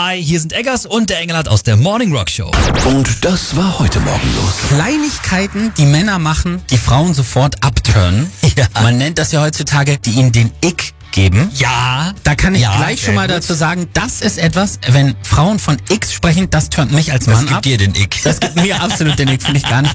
Hi, hier sind Eggers und der Engelhardt aus der Morning Rock Show. Und das war heute Morgen los. Kleinigkeiten, die Männer machen, die Frauen sofort abturnen. Ja. Man nennt das ja heutzutage, die ihnen den Ick geben. Ja. Da kann ich Ja, gleich sehr schon mal gut. dazu sagen, das ist etwas, wenn Frauen von Icks sprechen, das turnt mich als Mann Das gibt ab. dir den Ick. Das gibt mir absolut den Ick, finde ich gar nicht